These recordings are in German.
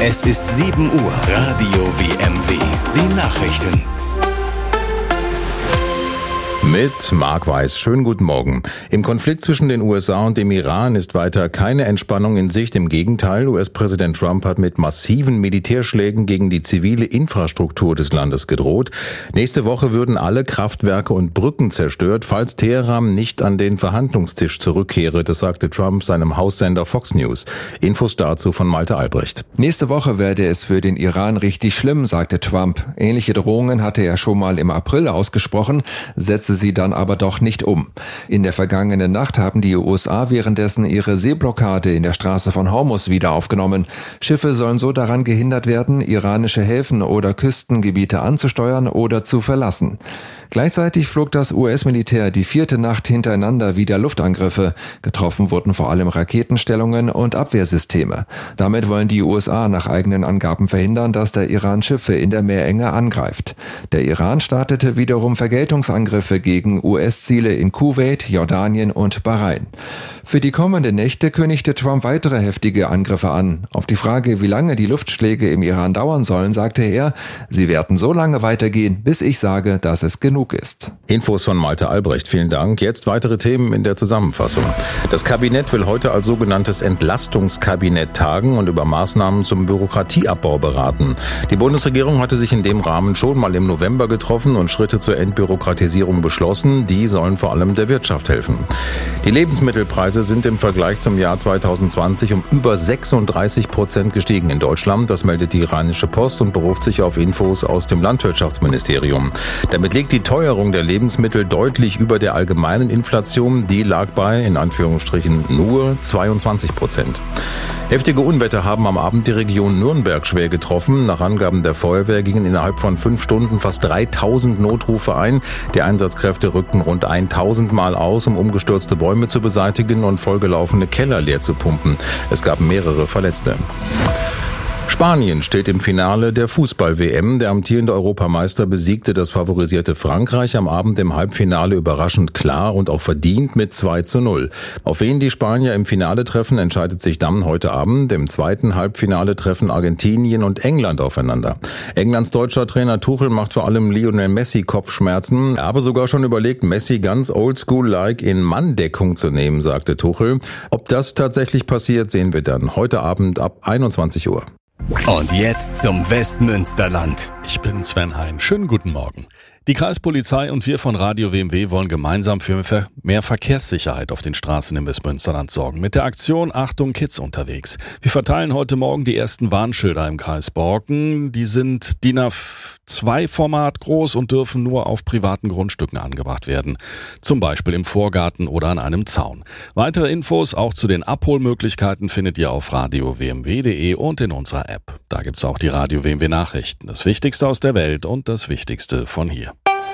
Es ist 7 Uhr. Radio WMW. Die Nachrichten. Mit Marc Weiß. Schönen guten Morgen. Im Konflikt zwischen den USA und dem Iran ist weiter keine Entspannung in Sicht. Im Gegenteil, US-Präsident Trump hat mit massiven Militärschlägen gegen die zivile Infrastruktur des Landes gedroht. Nächste Woche würden alle Kraftwerke und Brücken zerstört, falls Teheran nicht an den Verhandlungstisch zurückkehre. Das sagte Trump seinem Haussender Fox News. Infos dazu von Malte Albrecht. Nächste Woche werde es für den Iran richtig schlimm, sagte Trump. Ähnliche Drohungen hatte er schon mal im April ausgesprochen, setzte sie dann aber doch nicht um. In der vergangenen Nacht haben die USA währenddessen ihre Seeblockade in der Straße von Hormuz wieder aufgenommen. Schiffe sollen so daran gehindert werden, iranische Häfen oder Küstengebiete anzusteuern oder zu verlassen. Gleichzeitig flog das US-Militär die 4. Nacht hintereinander wieder Luftangriffe. Getroffen wurden vor allem Raketenstellungen und Abwehrsysteme. Damit wollen die USA nach eigenen Angaben verhindern, dass der Iran Schiffe in der Meerenge angreift. Der Iran startete wiederum Vergeltungsangriffe gegen US-Ziele in Kuwait, Jordanien und Bahrain. Für die kommenden Nächte kündigte Trump weitere heftige Angriffe an. Auf die Frage, wie lange die Luftschläge im Iran dauern sollen, sagte er, sie werden so lange weitergehen, bis ich sage, dass es genug ist. Infos von Malte Albrecht, vielen Dank. Jetzt weitere Themen in der Zusammenfassung. Das Kabinett will heute als sogenanntes Entlastungskabinett tagen und über Maßnahmen zum Bürokratieabbau beraten. Die Bundesregierung hatte sich in dem Rahmen schon mal im November getroffen und Schritte zur Entbürokratisierung beschlossen. Die sollen vor allem der Wirtschaft helfen. Die Lebensmittelpreise sind im Vergleich zum Jahr 2020 um über 36% gestiegen in Deutschland. Das meldet die Rheinische Post und beruft sich auf Infos aus dem Landwirtschaftsministerium. Damit liegt die Teuerung der Lebensmittel deutlich über der allgemeinen Inflation. Die lag bei, in Anführungsstrichen, nur 22%. Heftige Unwetter haben am Abend die Region Nürnberg schwer getroffen. Nach Angaben der Feuerwehr gingen innerhalb von 5 Stunden fast 3000 Notrufe ein. Die Einsatzkräfte rückten rund 1000 Mal aus, um umgestürzte Bäume zu beseitigen und vollgelaufene Keller leer zu pumpen. Es gab mehrere Verletzte. Spanien steht im Finale der Fußball-WM. Der amtierende Europameister besiegte das favorisierte Frankreich am Abend im Halbfinale überraschend klar und auch verdient mit 2:0. Auf wen die Spanier im Finale treffen, entscheidet sich dann heute Abend. Im zweiten Halbfinale treffen Argentinien und England aufeinander. Englands deutscher Trainer Tuchel macht vor allem Lionel Messi Kopfschmerzen. Er habe sogar schon überlegt, Messi ganz oldschool-like in Manndeckung zu nehmen, sagte Tuchel. Ob das tatsächlich passiert, sehen wir dann heute Abend ab 21 Uhr. Und jetzt zum Westmünsterland. Ich bin Sven Hein. Schönen guten Morgen. Die Kreispolizei und wir von Radio WMW wollen gemeinsam für mehr Verkehrssicherheit auf den Straßen im Westmünsterland sorgen. Mit der Aktion Achtung Kids unterwegs. Wir verteilen heute Morgen die ersten Warnschilder im Kreis Borken. Die sind DIN A2 Format groß und dürfen nur auf privaten Grundstücken angebracht werden. Zum Beispiel im Vorgarten oder an einem Zaun. Weitere Infos auch zu den Abholmöglichkeiten findet ihr auf radiowmw.de und in unserer App. Da gibt's auch die Radio WMW Nachrichten. Das Wichtigste aus der Welt und das Wichtigste von hier.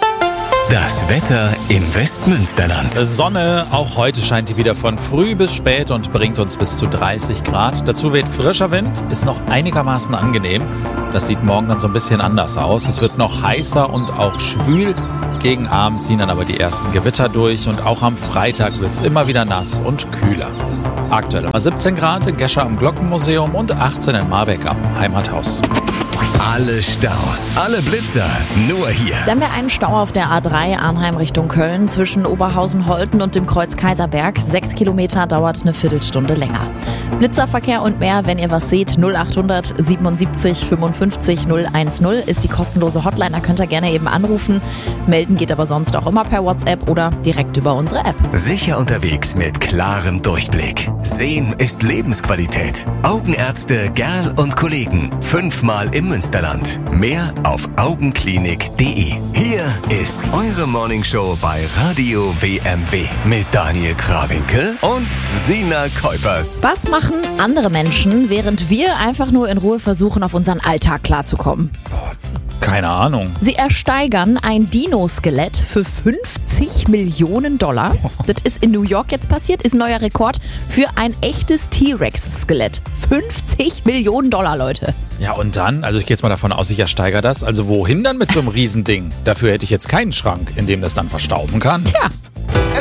Das Wetter im Westmünsterland. Sonne, auch heute scheint die wieder von früh bis spät und bringt uns bis zu 30 Grad. Dazu weht frischer Wind, ist noch einigermaßen angenehm. Das sieht morgen dann so ein bisschen anders aus. Es wird noch heißer und auch schwül. Gegen Abend ziehen dann aber die ersten Gewitter durch und auch am Freitag wird es immer wieder nass und kühler. Aktuell 17 Grad in Gescher am Glockenmuseum und 18 in Marbeck am Heimathaus. Alle Staus, alle Blitzer, nur hier. Dann wäre ein Stau auf der A3 Arnheim Richtung Köln zwischen Oberhausen-Holten und dem Kreuz Kaiserberg. 6 Kilometer dauert eine Viertelstunde länger. Blitzerverkehr und mehr, wenn ihr was seht, 0800 77 55 010 ist die kostenlose Hotline. Da könnt ihr gerne eben anrufen. Melden geht aber sonst auch immer per WhatsApp oder direkt über unsere App. Sicher unterwegs mit klarem Durchblick. Sehen ist Lebensqualität. Augenärzte Gerl und Kollegen. 5-mal im Münsterland. Mehr auf augenklinik.de. Hier ist eure Morningshow bei Radio WMW mit Daniel Krawinkel und Sina Kuipers. Was machen andere Menschen, während wir einfach nur in Ruhe versuchen, auf unseren Alltag klarzukommen? Keine Ahnung. Sie ersteigern ein Dino-Skelett für $50 Millionen. Das ist in New York jetzt passiert, ist ein neuer Rekord für ein echtes T-Rex-Skelett. $50 Millionen, Leute. Ja, und dann? Also ich gehe jetzt mal davon aus, ich ersteigere das. Also wohin dann mit so einem Riesending? Dafür hätte ich jetzt keinen Schrank, in dem das dann verstauben kann. Tja.